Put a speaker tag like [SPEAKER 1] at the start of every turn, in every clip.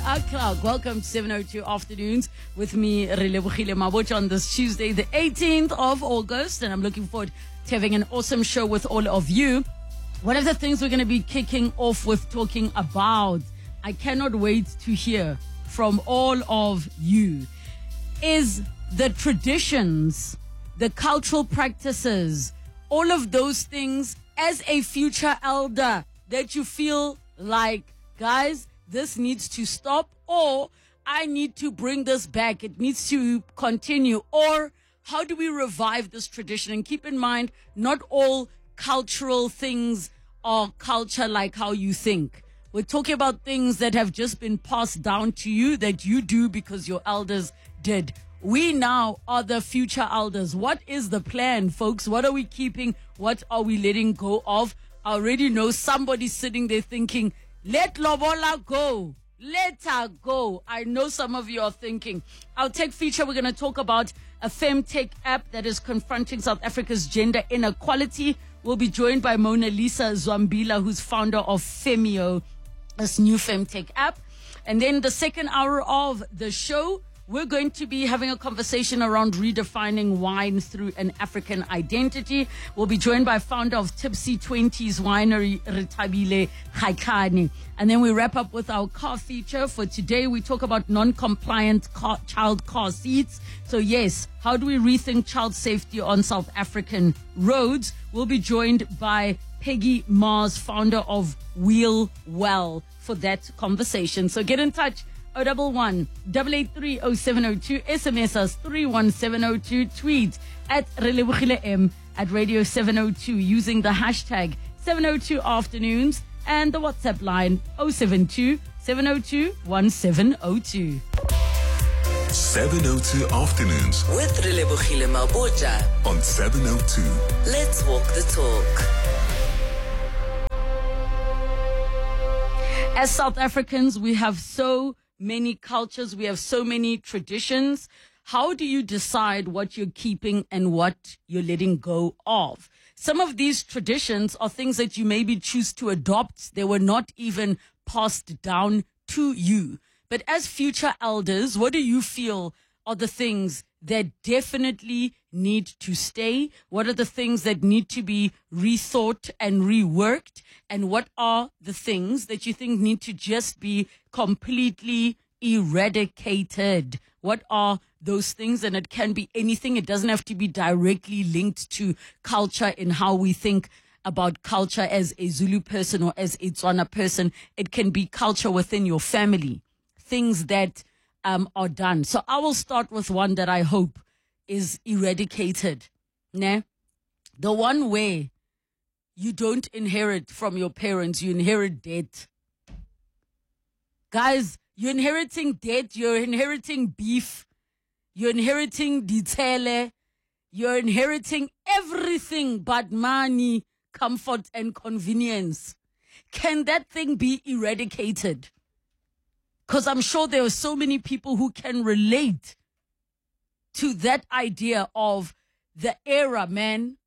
[SPEAKER 1] o'clock. Welcome to 7:02 Afternoons with me, Relebohile Mabotja, on this Tuesday, the 18th of August. And I'm looking forward to having an awesome show with all of you. One of the things we're going to be kicking off with talking about, I cannot wait to hear from all of you, is the traditions, the cultural practices, all of those things as a future elder that you feel like, guys, this needs to stop, or I need to bring this back. It needs to continue. Or how do we revive this tradition? And keep in mind, not all cultural things are culture like how you think. We're talking about things that have just been passed down to you that you do because your elders did. We now are the future elders. What is the plan, folks? What are we keeping? What are we letting go of? I already know somebody sitting there thinking, let Lobola go. Let her go. I know some of you are thinking. Our tech feature, we're going to talk about a femtech app that is confronting South Africa's gender inequality. We'll be joined by Mona Lisa Zwambila, who's founder of Femio, this new femtech app. And then the second hour of the show, we're going to be having a conversation around redefining wine through an African identity. We'll be joined by founder of Tipsy 20s Winery, Retabile Khaikani. And then we wrap up with our car feature. For today, we talk about non-compliant child car seats. So yes, how do we rethink child safety on South African roads? We'll be joined by Peggy Mars, founder of Wheel Well, for that conversation. So get in touch. 011 883 0702, SMS us 31702, tweet at Relebohile M at Radio 702 using the hashtag 702 Afternoons and the WhatsApp line 072 702 1702.
[SPEAKER 2] 702 Afternoons
[SPEAKER 3] with Relebohile Mabotja
[SPEAKER 2] on 702.
[SPEAKER 3] Let's walk the talk.
[SPEAKER 1] As South Africans, we have so many cultures, we have so many traditions. How do you decide what you're keeping and what you're letting go of? Some of these traditions are things that you maybe choose to adopt. They were not even passed down to you. But as future elders, what do you feel are the things that definitely need to stay? What are the things that need to be rethought and reworked? And what are the things that you think need to just be completely eradicated? What are those things? And it can be anything. It doesn't have to be directly linked to culture in how we think about culture as a Zulu person or as a Tswana person. It can be culture within your family, things that are done. So I will start with one that I hope is eradicated. Nah? The one where you don't inherit from your parents, you inherit debt. Guys, you're inheriting debt, you're inheriting beef, you're inheriting ditele, you're inheriting everything but money, comfort, and convenience. Can that thing be eradicated? Because I'm sure there are so many people who can relate to that idea of the era, man.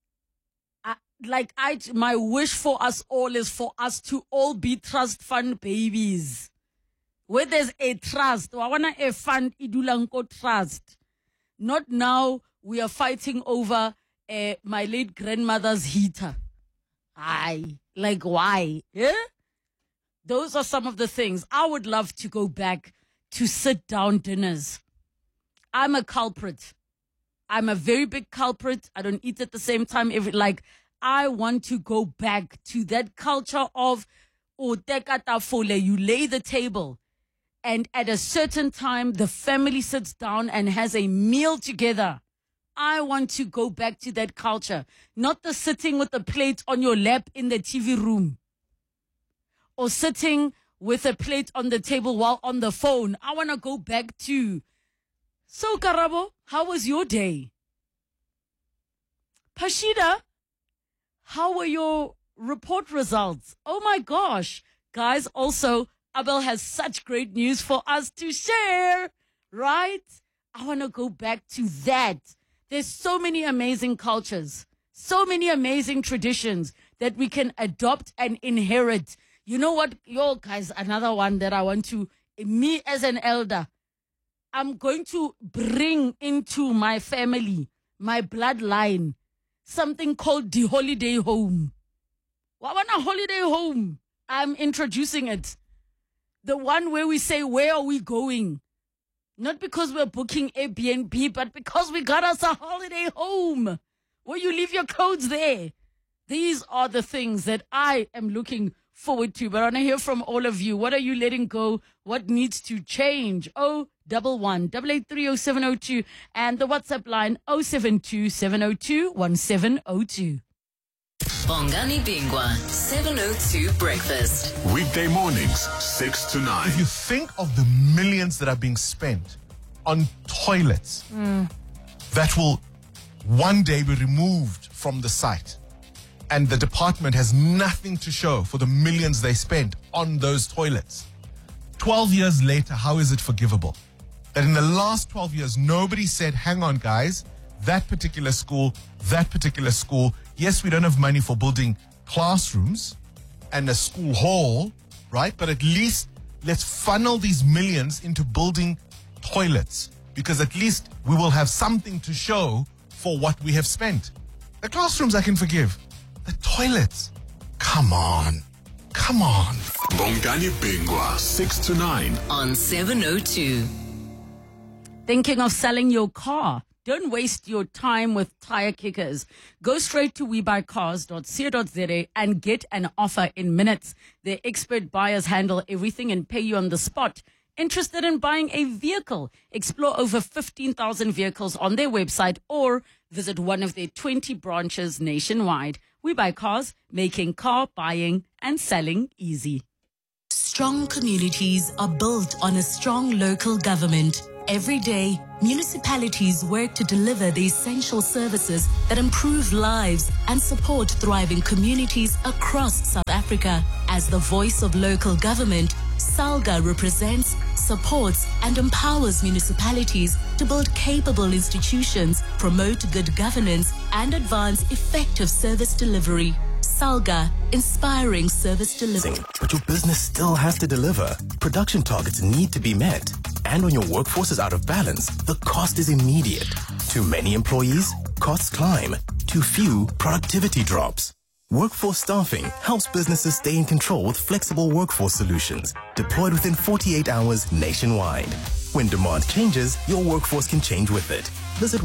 [SPEAKER 1] My wish for us all is for us to all be trust fund babies. Where there's a trust, I want a fund idulanko trust. Not now we are fighting over my late grandmother's heater. Aye, like why? Yeah? Those are some of the things. I would love to go back to sit down dinners. I'm a culprit. I'm a very big culprit. I don't eat at the same time. I want to go back to that culture of you lay the table and at a certain time the family sits down and has a meal together. I want to go back to that culture. Not the sitting with the plate on your lap in the TV room. Or sitting with a plate on the table while on the phone. I want to go back to. So, Karabo, how was your day? Pashida, how were your report results? Oh my gosh. Guys, also, Abel has such great news for us to share, right? I want to go back to that. There's so many amazing cultures, so many amazing traditions that we can adopt and inherit. You know what? Yo, guys, another one that I want to me as an elder, I'm going to bring into my family, my bloodline, something called the holiday home. What a holiday home? I'm introducing it. The one where we say, where are we going? Not because we're booking Airbnb, but because we got us a holiday home where you leave your clothes there. These are the things that I am looking forward to. But I want to hear from all of you. What are you letting go? What needs to change? 011-883-0702 and the WhatsApp line 072-702-1702.
[SPEAKER 3] Bongani Bingwa, 702 Breakfast.
[SPEAKER 2] Weekday mornings, 6 to 9.
[SPEAKER 4] If you think of the millions that are being spent on toilets that will one day be removed from the site, and the department has nothing to show for the millions they spent on those toilets, 12 years later, how is it forgivable? That in the last 12 years, nobody said, hang on, guys, that particular school, yes, we don't have money for building classrooms and a school hall, right? But at least let's funnel these millions into building toilets, because at least we will have something to show for what we have spent. The classrooms I can forgive. The toilets, come on.
[SPEAKER 2] Bongani Bingwa, 6 to 9.
[SPEAKER 3] On 702.
[SPEAKER 1] Thinking of selling your car? Don't waste your time with tire kickers. Go straight to webuycars.co.za and get an offer in minutes. Their expert buyers handle everything and pay you on the spot. Interested in buying a vehicle? Explore over 15,000 vehicles on their website or visit one of their 20 branches nationwide. We Buy Cars, making car buying and selling easy.
[SPEAKER 5] Strong communities are built on a strong local government. Every day, municipalities work to deliver the essential services that improve lives and support thriving communities across South Africa. As the voice of local government, SALGA represents, supports, and empowers municipalities to build capable institutions, promote good governance, and advance effective service delivery. SALGA, inspiring service delivery.
[SPEAKER 6] But your business still has to deliver. Production targets need to be met. And when your workforce is out of balance, the cost is immediate. Too many employees, costs climb. Too few, productivity drops. Workforce staffing helps businesses stay in control with flexible workforce solutions deployed within 48 hours nationwide. When demand changes, your workforce can change with it. Visit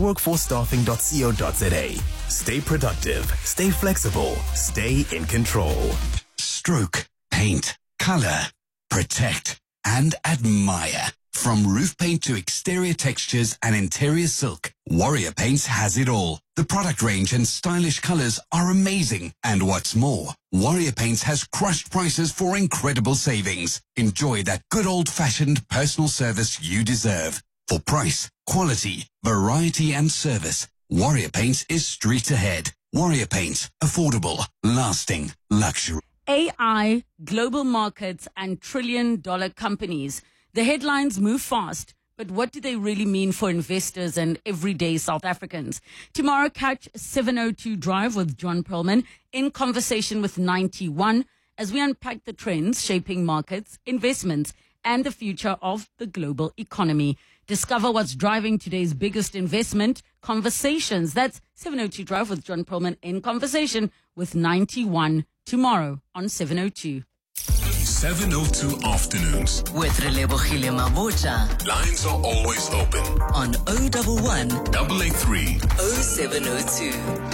[SPEAKER 6] workforcestaffing.co.za. Stay productive, stay flexible, stay in control.
[SPEAKER 7] Stroke, paint, color, protect, and admire. From roof paint to exterior textures and interior silk, Warrior Paints has it all. The product range and stylish colors are amazing. And what's more, Warrior Paints has crushed prices for incredible savings. Enjoy that good old-fashioned personal service you deserve. For price, quality, variety, and service, Warrior Paints is street ahead. Warrior Paints, affordable, lasting, luxury.
[SPEAKER 1] AI, global markets, and trillion-dollar companies. The headlines move fast, but what do they really mean for investors and everyday South Africans? Tomorrow, catch 702 Drive with John Perlman in conversation with 91 as we unpack the trends shaping markets, investments, and the future of the global economy. Discover what's driving today's biggest investment conversations. That's 702 Drive with John Perlman in conversation with 91 tomorrow on 702.
[SPEAKER 2] 702 afternoons.
[SPEAKER 3] With Relebogile Mabocha.
[SPEAKER 2] Lines are always open.
[SPEAKER 3] On 011
[SPEAKER 2] 883
[SPEAKER 3] 0702.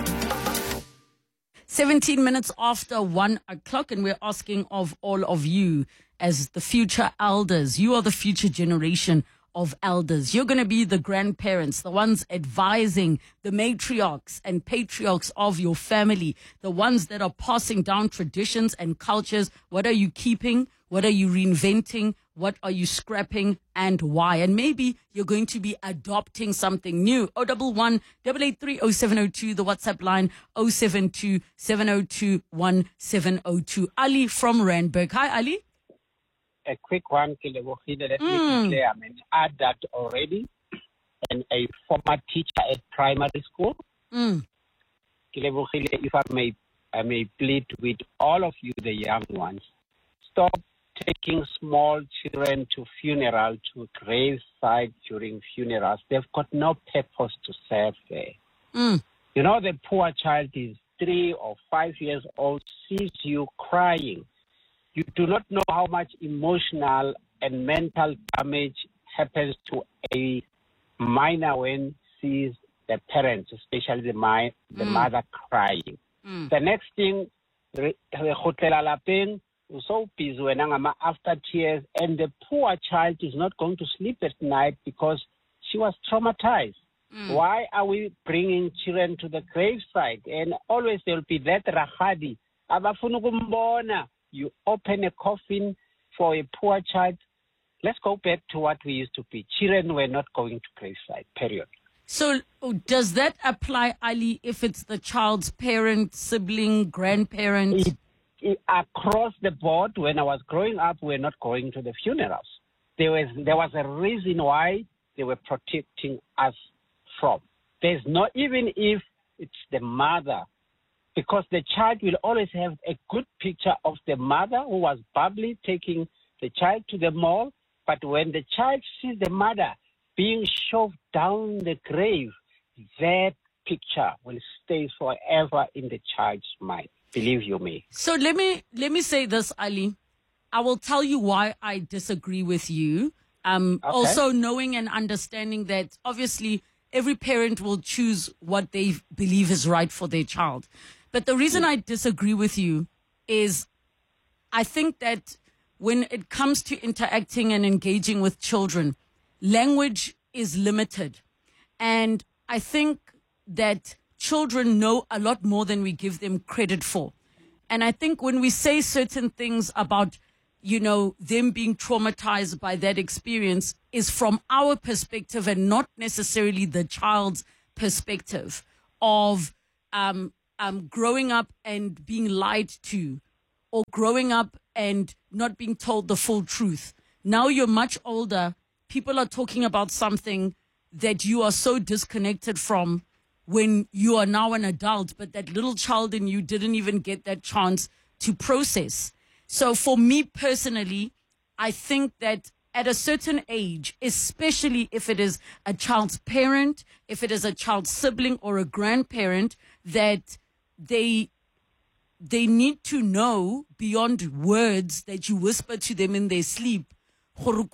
[SPEAKER 1] 17 minutes after 1 o'clock, and we're asking of all of you as the future elders. You are the future generation of elders. You're going to be the grandparents, the ones advising the matriarchs and patriarchs of your family, the ones that are passing down traditions and cultures. What are you keeping? What are you reinventing? What are you scrapping, and why? And maybe you're going to be adopting something new. 011-883-0702, the WhatsApp line 072-702-1702. Ali from Randburg. Hi, Ali.
[SPEAKER 8] A quick one, Kelebohile, let me be clear. I mean, add that already. And a former teacher at primary school. Kelebohile, if I may plead with all of you, the young ones, stop taking small children to funeral, to graveside during funerals, they've got no purpose to serve there. You know, the poor child is 3 or 5 years old, sees you crying. You do not know how much emotional and mental damage happens to a minor when sees the parents, especially the mother crying. The next thing, so busy after tears, and the poor child is not going to sleep at night because she was traumatized. Why are we bringing children to the graveside? And always there will be that rahadi. You open a coffin for a poor child. Let's go back to what we used to be. Children were not going to graveside, period.
[SPEAKER 1] So does that apply, Ali, if it's the child's parent, sibling, grandparent?
[SPEAKER 8] Across the board, when I was growing up, we were not going to the funerals. There was a reason why they were protecting us from. There's not, even if it's the mother, because the child will always have a good picture of the mother who was bubbly taking the child to the mall. But when the child sees the mother being shoved down the grave, that picture will stay forever in the child's mind. Believe you me.
[SPEAKER 1] So let me say this, Ali. I will tell you why I disagree with you.
[SPEAKER 8] Okay.
[SPEAKER 1] Also knowing and understanding that obviously every parent will choose what they believe is right for their child. But the reason I disagree with you is I think that when it comes to interacting and engaging with children, language is limited. And I think that children know a lot more than we give them credit for. And I think when we say certain things about, you know, them being traumatized by that experience is from our perspective and not necessarily the child's perspective of growing up and being lied to, or growing up and not being told the full truth. Now you're much older. People are talking about something that you are so disconnected from when you are now an adult, but that little child in you didn't even get that chance to process. So for me personally, I think that at a certain age, especially if it is a child's parent, if it is a child's sibling or a grandparent, that they need to know beyond words that you whisper to them in their sleep, or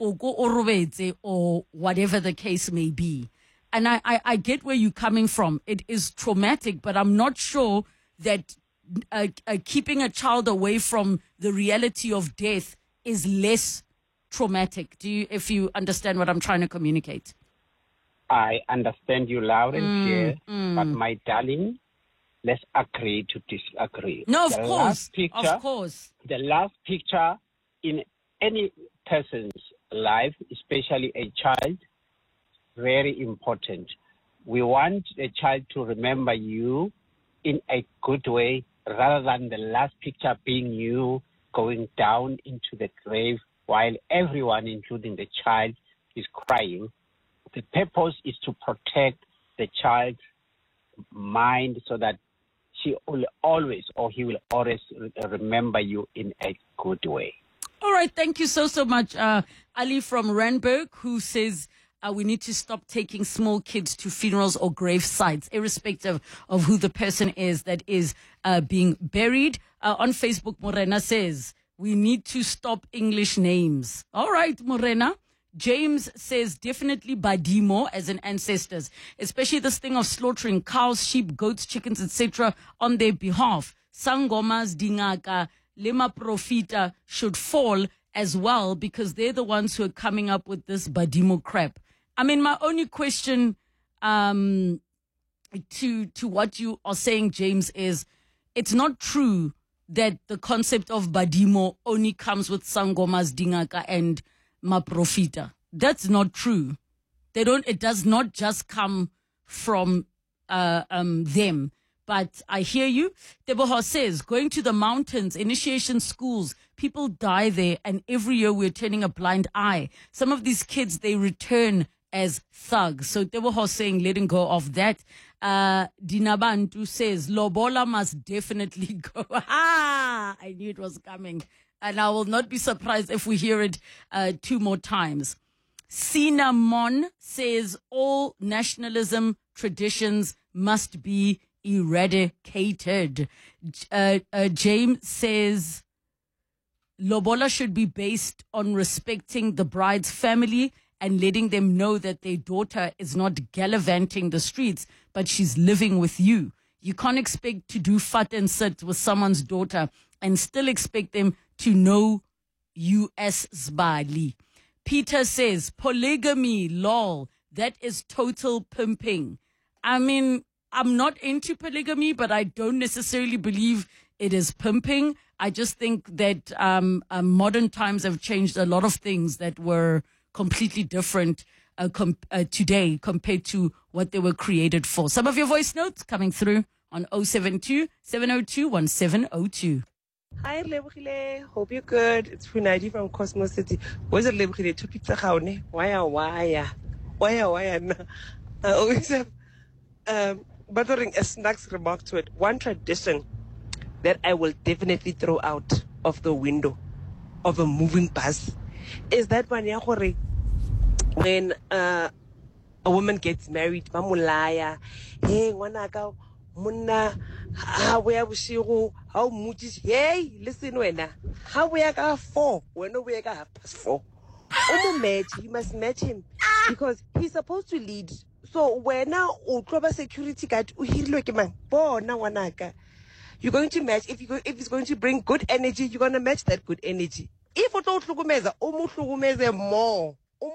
[SPEAKER 1] whatever the case may be. And I get where you're coming from. It is traumatic, but I'm not sure that keeping a child away from the reality of death is less traumatic. If you understand what I'm trying to communicate?
[SPEAKER 8] I understand you loud and clear, but my darling, let's agree to disagree.
[SPEAKER 1] No, of course.
[SPEAKER 8] The last picture in any person's life, especially a child, very important. We want the child to remember you in a good way rather than the last picture being you going down into the grave while everyone, including the child, is crying. The purpose is to protect the child's mind so that she will always, or he will always remember you in a good way.
[SPEAKER 1] All right. Thank you so much. Ali from Randburg, who says we need to stop taking small kids to funerals or grave sites, irrespective of who the person is that is being buried. On Facebook, Morena says we need to stop English names. All right, Morena. James says definitely Badimo as in ancestors, especially this thing of slaughtering cows, sheep, goats, chickens, etc. on their behalf. Sangomas, Dingaka, Lema Profita should fall as well because they're the ones who are coming up with this Badimo crap. I mean, my only question to what you are saying, James, is it's not true that the concept of Badimo only comes with Sangomas, Dingaka, and Maprofita. That's not true. It does not just come from them. But I hear you. Teboho says, going to the mountains, initiation schools, people die there, and every year we're turning a blind eye. Some of these kids, they return as thugs. So Teboho saying, letting go of that. Dinabantu says, Lobola must definitely go. I knew it was coming. and I will not be surprised if we hear it 2 more times. Cinnamon says all nationalism traditions must be eradicated. James says Lobola should be based on respecting the bride's family and letting them know that their daughter is not gallivanting the streets, but she's living with you. You can't expect to do fat and sit with someone's daughter and still expect them to know you as Zbali. Peter says, polygamy, lol, that is total pimping. I mean, I'm not into polygamy, but I don't necessarily believe it is pimping. I just think that modern times have changed a lot of things that were completely different today compared to what they were created for. Some of your voice notes coming through on 072-702-1702.
[SPEAKER 9] Hi, Lebohile. Hope you're good. It's Funadi from Cosmos City. Where's the Lebohile? Topic Tsahaone. Why? I always have bothering a snacks remark to it. One tradition that I will definitely throw out of the window of a moving bus is that when a woman gets married, mamulaya, hey, wanaka, munna, how we have shiru, how much is, hey, listen, wena, how we are 4, when we are 4. You must match him because he's supposed to lead. So when now security guard, you're going to match. If it's going to bring good energy, you're going to match that good energy. If you don't more,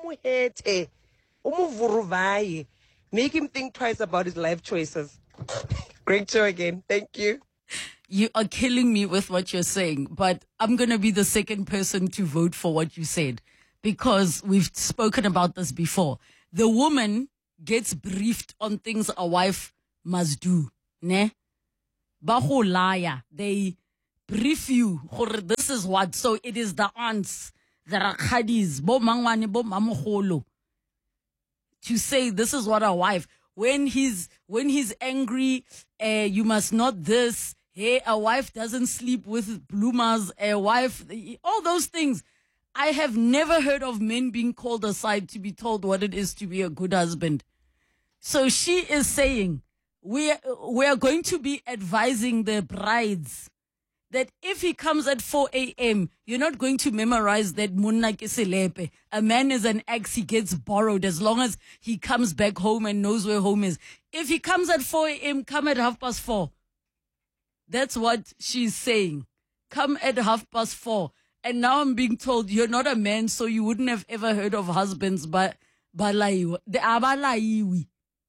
[SPEAKER 9] make him think twice about his life choices. Great show again. Thank you.
[SPEAKER 1] You are killing me with what you're saying, but I'm going to be the second person to vote for what you said because we've spoken about this before. The woman gets briefed on things a wife must do. Ne? Baho liar. They brief you. This is what. So it is the aunts, the rakhadis, bo mangwane, bo mamoholo, to say this is what a wife. When he's angry, you must not this. Hey, a wife doesn't sleep with bloomers. A wife, all those things. I have never heard of men being called aside to be told what it is to be a good husband. So she is saying, we are going to be advising the brides that if he comes at 4 a.m., you're not going to memorize that munna ke selepe. A man is an axe, he gets borrowed as long as he comes back home and knows where home is. If he comes at 4 a.m., come at 4:30. That's what she's saying. Come at 4:30. And now I'm being told you're not a man, so you wouldn't have ever heard of husbands, but balaiwa. The abalaiwi.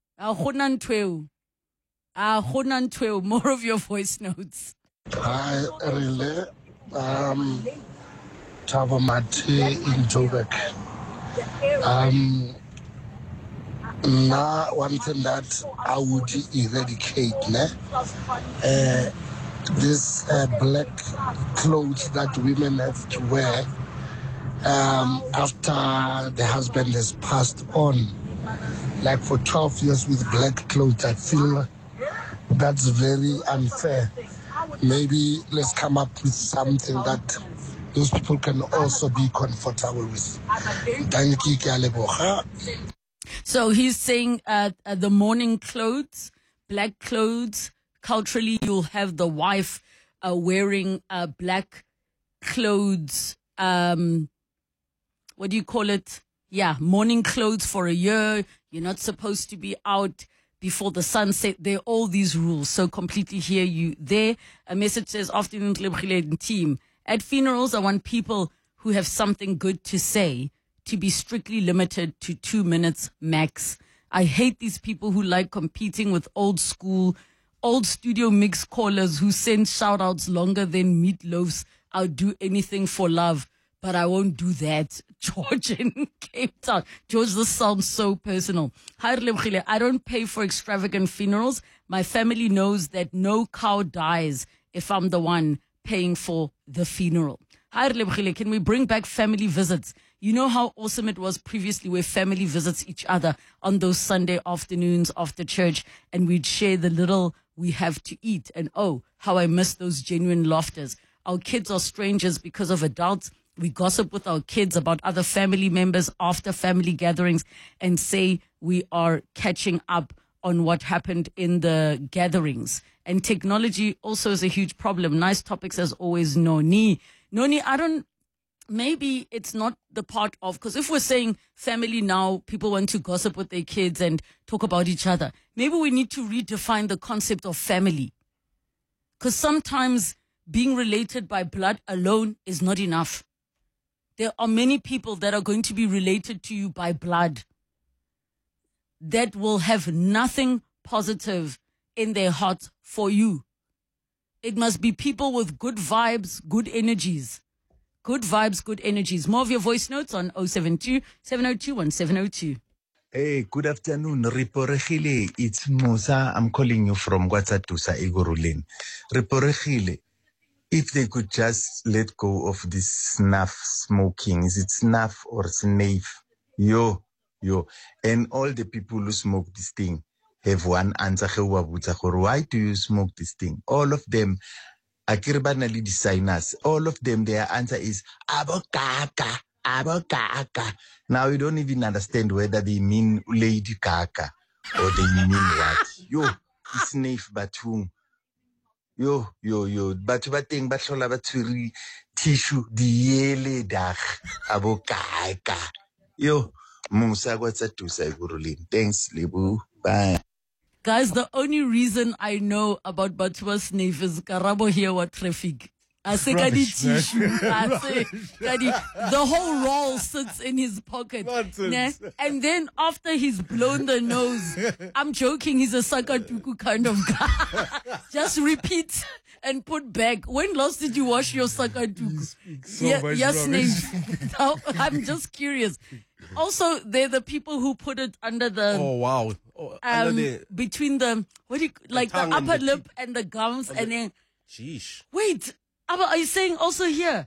[SPEAKER 1] More of your voice notes.
[SPEAKER 10] Hi, Relay. Tabo Mati in Joburg. Now, one thing that I would eradicate, this black clothes that women have to wear after the husband has passed on. Like for 12 years with black clothes, I feel that's very unfair. Maybe let's come up with something that those people can also be comfortable with. Thank you, Kaleboha.
[SPEAKER 1] So he's saying the mourning clothes, black clothes. Culturally, you'll have the wife wearing black clothes. What do you call it? Yeah, mourning clothes for a year. You're not supposed to be out before the sunset. There are all these rules. So completely hear you there. A message says, afternoon team. At funerals, I want people who have something good to say to be strictly limited to 2 minutes max. I hate these people who like competing with old studio mix callers who send shout outs longer than meatloafs. I'll do anything for love, but I won't do that. George in Cape Town. George, this sounds so personal. I don't pay for extravagant funerals. My family knows that no cow dies if I'm the one paying for the funeral. Can we bring back family visits? You know how awesome it was previously where family visits each other on those Sunday afternoons after church and we'd share the little we have to eat. And oh, how I miss those genuine laughters. Our kids are strangers because of adults. We gossip with our kids about other family members after family gatherings and say we are catching up on what happened in the gatherings. And technology also is a huge problem. Nice topics as always, Noni. Noni, maybe it's not the part of, because if we're saying family now, people want to gossip with their kids and talk about each other. Maybe we need to redefine the concept of family. Because sometimes being related by blood alone is not enough. There are many people that are going to be related to you by blood that will have nothing positive in their hearts for you. It must be people with good vibes, good energies. Good vibes, good energies. More of your voice notes on 072-702-1702.
[SPEAKER 11] Hey, good afternoon. Riporegile, it's Musa. I'm calling you from Guatsatusa, Igorulin. Riporegile, if they could just let go of this snuff smoking, is it snuff or snuff? Yo. And all the people who smoke this thing have one answer. Why do you smoke this thing? All of them, akirbanali designers, all of them, their answer is abokaka. Now you don't even understand whether they mean Lady Kaka or they mean what. Yo, snuff batung. Yo, batu bateng batlola baturi tissue diele dag abokaka. Yo, Musa Guatsatusa Igurulin. Thanks, Lebu. Bye.
[SPEAKER 1] Guys, the only reason I know about Batua sniff is Karabo here what traffic. I say Kadi tissue. I say Kadi. The whole roll sits in his pocket. Nah? And then after he's blown the nose, I'm joking, he's a Sakatuku kind of guy. Just repeat and put back. When last did you wash your Sakatuku? Yes, I'm just curious. Also, they're the people who put it under the between the the upper lip and the gums, and then
[SPEAKER 12] sheesh.
[SPEAKER 1] Wait, are you saying also here?